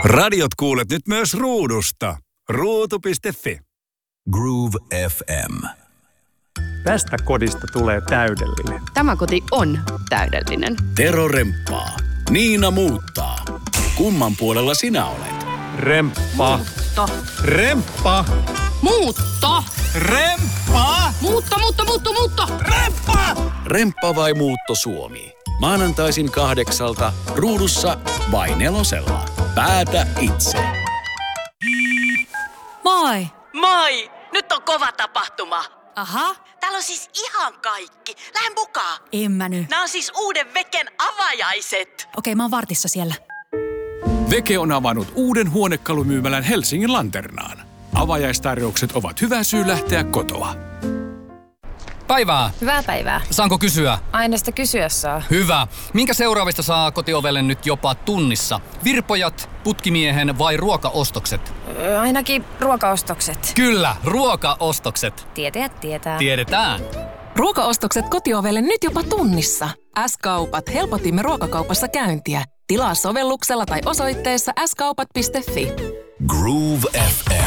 Radiot kuulet nyt myös ruudusta. Ruutu.fi. Groove FM. Tästä kodista tulee täydellinen. Tämä koti on täydellinen. Tero remppaa. Niina muuttaa. Kumman puolella sinä olet? Remppa. Muutto. Remppa. Muutto. Remppa. Muutto. Remppa. Remppa vai muutto Suomi? Maanantaisin 8 ruudussa vai 4. Päätä itse. Moi! Moi! Nyt on kova tapahtuma. Aha, Täällä on siis ihan kaikki. Lähde mukaan. en mä nyt. Nämä on siis uuden Veken avajaiset. Okei, mä oon vartissa siellä. Veke on avannut uuden huonekalumyymälän Helsingin Lanternaan. Avajaistarjoukset ovat hyvä syy lähteä kotoa. Päivää. Hyvää päivää. Saanko kysyä? Aina sitä kysyä saa. Hyvä. Minkä seuraavista saa kotiovelle nyt jopa tunnissa? Virpojat, putkimiehen vai ruokaostokset? Ainakin ruokaostokset. Kyllä, ruokaostokset. Tietäjät tietää. Tiedetään. Ruokaostokset kotiovelle nyt jopa tunnissa. S-kaupat. Helpotimme ruokakaupassa käyntiä. Tilaa sovelluksella tai osoitteessa skaupat.fi. Groove FM.